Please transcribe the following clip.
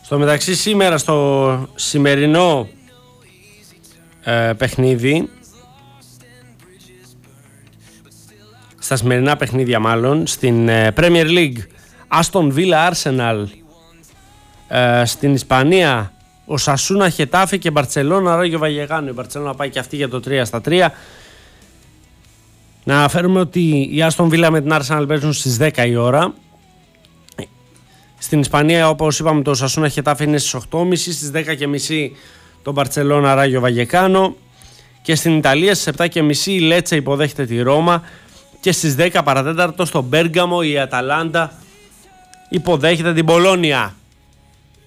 Στο μεταξύ σήμερα στο σημερινό παιχνίδι, στα σημερινά παιχνίδια μάλλον, στην Premier League, Aston Villa Arsenal, στην Ισπανία Οσασούνα Χετάφε και Μπαρτσελώνα Ράγιο Βαγεγάνο. Η Μπαρτσελώνα πάει και αυτή για το 3-3. Να αναφέρουμε ότι η Aston Villa με την Arsenal παίζουν στις 10 η ώρα. Στην Ισπανία, όπως είπαμε, το Οσασούνα Χετάφε είναι στις 8.30, στις 10.30 το Μπαρτσελώνα Ράγιο Βαγεκάνο, και στην Ιταλία στις 7.30 η Λέτσε υποδέχεται τη Ρώμα, και στις 10 παρατέταρτο στο Μπέργαμο η Αταλάντα υποδέχεται την Πολόνια.